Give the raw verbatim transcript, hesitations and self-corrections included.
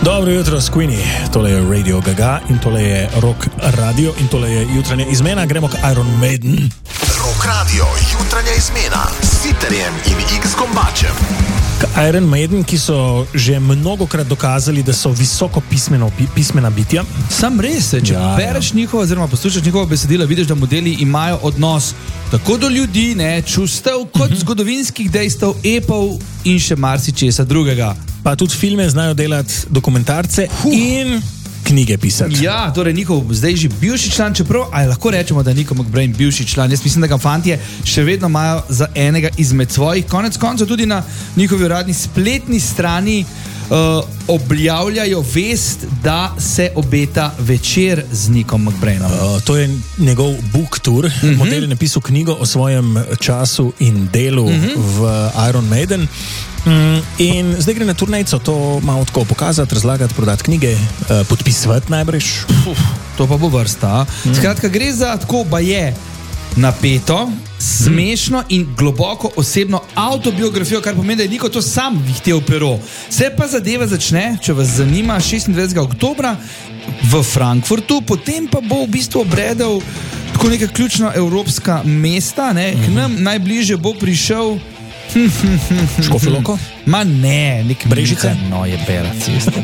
Dobro jutro, Squeenie. Tole je Radio Gaga in tole je Rock Radio in tole je jutranja izmena. Gremo k Iron Maiden. Rock Radio, jutranja izmena s Sitterjem in X Gombačem. K Iron Maiden, ki so že mnogokrat dokazali, da so visoko pismeno, pismena bitja. Sam res je, če Ja, bereš njihovo oziroma poslušaš njihovo besedilo, vidiš, da modeli imajo odnos tako do ljudi, ne, čustev, kot Mhm. zgodovinskih dejstev, epov in še marsičesa drugega. Pa tudi filme znajo delati, dokumentarce Huh. in knjige pisati. Ja, torej njihov zdaj že bivši član, čeprav, ali lahko rečemo, da je Nico McBrain bivši član. Jaz mislim, da ga fantje še vedno imajo za enega izmed svojih. Konec koncev tudi na njihovi uradni spletni strani uh, objavljajo vest, da se obeta večer z Nicom McBrainom. Uh, to je njegov book tour. Uh-huh. Model je napisal knjigo o svojem času in delu uh-huh. v Iron Maiden. Mm, in zdaj gre na turnejco to malo tako pokazati, razlagati, prodati knjige, uh, podpisovati najbrž. Uf, to pa bo vrsta. Mm. Skratka, gre za tako baje napeto, smešno in globoko osebno autobiografijo, kar pomeni, da je Nico to sam vihtel pero. Se pa zadeva začne, če vas zanima, šestindvajsetega oktobra v Frankfurtu, potem pa bo v bistvu obredel tako neka ključna evropska mesta, ne? K nam najbližje bo prišel Škofja Loko? Ma ne, nek Brežice? No, je bela cesta.